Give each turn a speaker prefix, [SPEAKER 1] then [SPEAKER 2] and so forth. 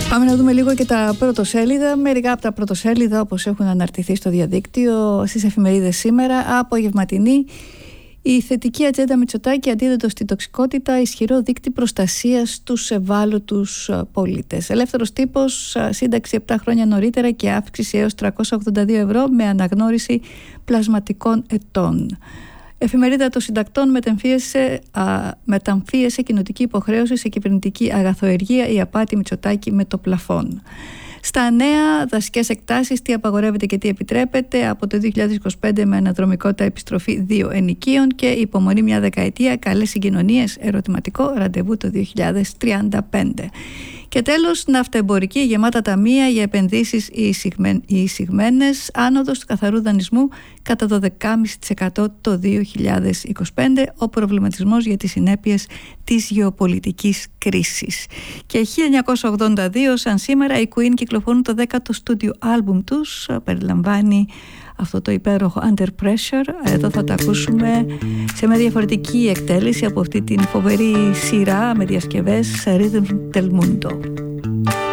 [SPEAKER 1] Πάμε να δούμε λίγο και τα πρωτοσέλιδα. Μερικά από τα πρωτοσέλιδα, όπως έχουν αναρτηθεί στο διαδίκτυο, στις εφημερίδες σήμερα. Απογευματινή. Η θετική ατζέντα Μητσοτάκη, αντίδοτο στην τοξικότητα, ισχυρό δίκτυ προστασίας στους ευάλωτους πολίτες. Ελεύθερος τύπος, σύνταξη 7 χρόνια νωρίτερα και αύξηση έως 382 ευρώ με αναγνώριση πλασματικών ετών. Εφημερίδα των Συντακτών, μεταμφίεσε κοινοτική υποχρέωση σε κυβερνητική αγαθοεργία, η απάτη Μητσοτάκη με το πλαφόν. Στα νέα, δασικές εκτάσεις, τι απαγορεύεται και τι επιτρέπεται. Από το 2025 με αναδρομικότητα επιστροφή 2 ενοικίων και υπομονή μια δεκαετία, καλές συγκοινωνίες, ερωτηματικό, ραντεβού το 2035. Και τέλος, ναυτεμπορική, γεμάτα ταμεία για επενδύσεις οι εισηγμένες, άνοδος του καθαρού δανεισμού κατά το 12,5% το 2025, ο προβληματισμός για τις συνέπειες της γεωπολιτικής κρίσης. Και 1982, σαν σήμερα, οι Queen κυκλοφορούν το 10ο στούντιο άλμπουμ τους, περιλαμβάνει αυτό το υπέροχο Under Pressure. Εδώ θα τα ακούσουμε σε μια διαφορετική εκτέλεση από αυτή την φοβερή σειρά με διασκευές Rhythm del Mundo.